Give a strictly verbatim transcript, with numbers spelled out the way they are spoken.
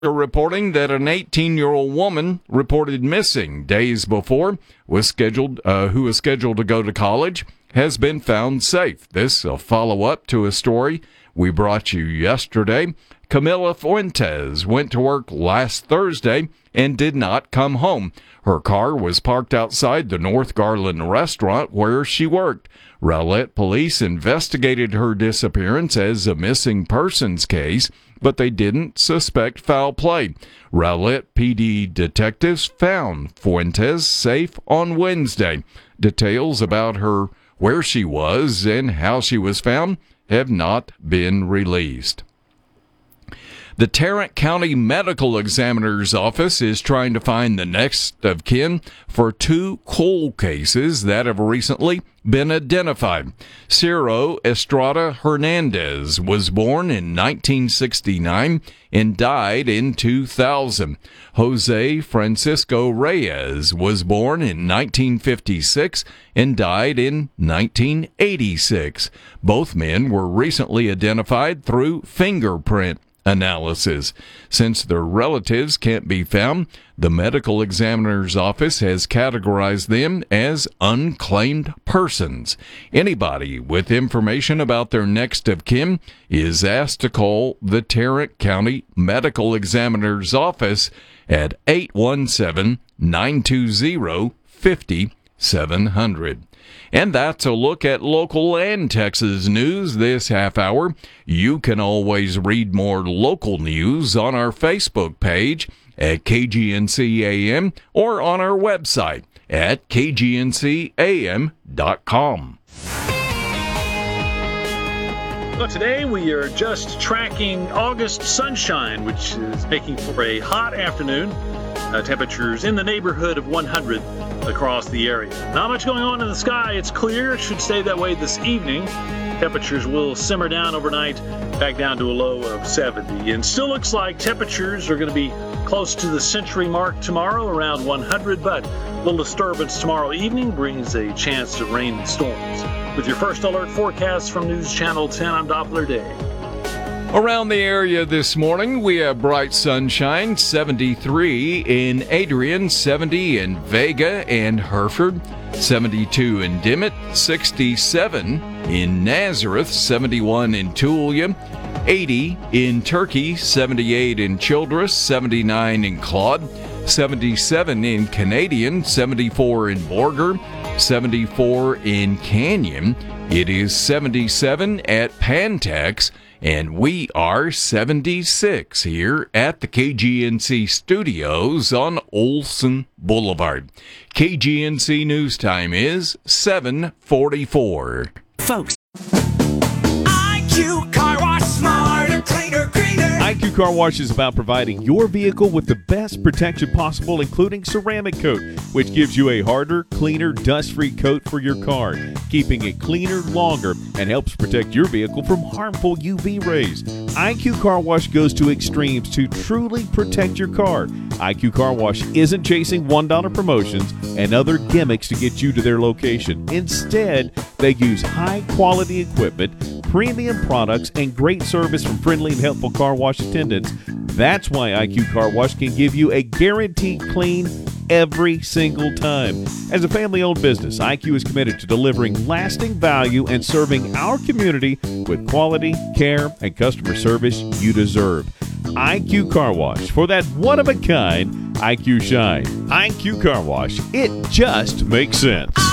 reporting that an eighteen-year-old woman reported missing days before was scheduled, uh, who was scheduled to go to college, has been found safe. This a follow-up to a story we brought you yesterday. Camila Fuentes went to work last Thursday and did not come home. Her car was parked outside the North Garland restaurant where she worked. Rowlett police investigated her disappearance as a missing persons case, but they didn't suspect foul play. Rowlett P D detectives found Fuentes safe on Wednesday. Details about her, where she was, and how she was found have not been released. The Tarrant County Medical Examiner's Office is trying to find the next of kin for two cold cases that have recently been identified. Ciro Estrada Hernandez was born in nineteen sixty-nine and died in two thousand. Jose Francisco Reyes was born in nineteen fifty-six and died in nineteen eighty-six. Both men were recently identified through fingerprint analysis. Since their relatives can't be found, the medical examiner's office has categorized them as unclaimed persons. Anybody with information about their next of kin is asked to call the Tarrant County Medical Examiner's Office at eight one seven, nine two zero, five seven zero zero. And that's a look at local and Texas news this half hour. You can always read more local news on our Facebook page at K G N C A M or on our website at K G N C A M dot com. Well, today we are just tracking August sunshine, which is making for a hot afternoon. Uh, temperatures in the neighborhood of one hundred across the area. Not much going on in the sky. It's clear. It should stay that way this evening. Temperatures will simmer down overnight, back down to a low of seventy. And still looks like temperatures are going to be close to the century mark tomorrow, around one hundred. But a little disturbance tomorrow evening brings a chance of rain and storms. With your first alert forecast from News Channel ten, I'm Doppler Day. Around the area this morning, we have bright sunshine, seventy-three in Adrian, seventy in Vega and Hereford, seventy-two in Dimmitt, sixty-seven in Nazareth, seventy-one in Tulia, eighty in Turkey, seventy-eight in Childress, seventy-nine in Claude, seventy-seven in Canadian, seventy-four in Borger, seventy-four in Canyon. It is seventy-seven at Pantex. And we are seventy-six here at the K G N C studios on Olson Boulevard. K G N C News Time is seven forty-four. Folks, I Q Car Wash, smarter, cleaner, greener. I Q Car Wash is about providing your vehicle with the best protection possible, including ceramic coat, which gives you a harder, cleaner, dust-free coat for your car, keeping it cleaner longer and helps protect your vehicle from harmful U V rays. I Q Car Wash goes to extremes to truly protect your car. I Q Car Wash isn't chasing one dollar promotions and other gimmicks to get you to their location. Instead, they use high-quality equipment, premium products, and great service from friendly and helpful car wash attendants. That's why I Q Car Wash can give you a guaranteed clean every single time. As a family-owned business, I Q is committed to delivering lasting value and serving our community with quality, care, and customer service you deserve. I Q Car Wash, for that one-of-a-kind I Q shine. I Q Car Wash, it just makes sense.